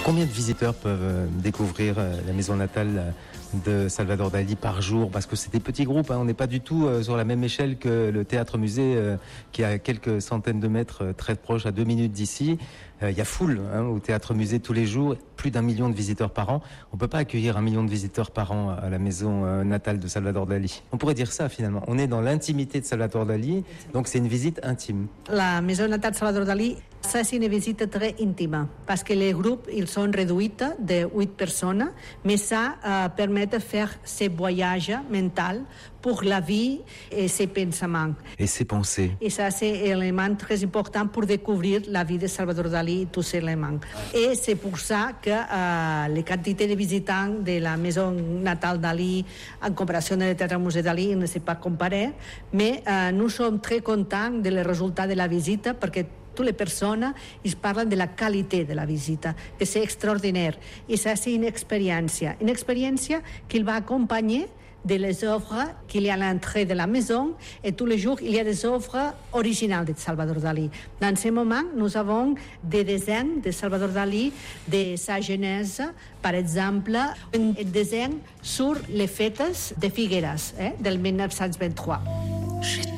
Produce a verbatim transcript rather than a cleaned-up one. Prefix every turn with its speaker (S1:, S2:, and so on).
S1: Combien de visiteurs peuvent découvrir la maison natale de Salvador Dali par jour? Parce que c'est des petits groupes, hein. On n'est pas du tout sur la même échelle que le théâtre-musée qui est à quelques centaines de mètres, très proche, à deux minutes d'ici. Il y a foule hein, au théâtre-musée tous les jours, plus d'un million de visiteurs par an. On ne peut pas accueillir un million de visiteurs par an à la maison natale de Salvador Dali. On pourrait dire ça finalement. On est dans l'intimité de Salvador Dali, donc c'est une visite intime.
S2: La maison natale de Salvador Dali, ça c'est une visite très intime, parce que les groupes ils sont réduits de huit personnes, mais ça euh, permet de faire ce voyage mental pour la vie et ses pensaments.
S1: Et ses pensées.
S2: Et ça, c'est un élément très important pour découvrir la vie de Salvador Dali et tous ces éléments. Et c'est pour ça que euh, les quantités de visitants de la maison natale Dali en comparaison avec le théâtre-musée Dali ne s'est pas comparé, mais euh, nous sommes très contents des résultats de la visite parce que toutes les personnes ils parlent de la qualité de la visite, que c'est extraordinaire. Et ça, c'est une expérience. Une expérience qui va accompagner de les œuvres qu'il y a à l'entrée de la maison, et tous les jours il y a des œuvres originales de Salvador Dali. Dans ce moment, nous avons des dessins de Salvador Dali de sa jeunesse, par exemple, un dessin sur les fêtes de Figueres, eh, del mille neuf cent vingt-trois.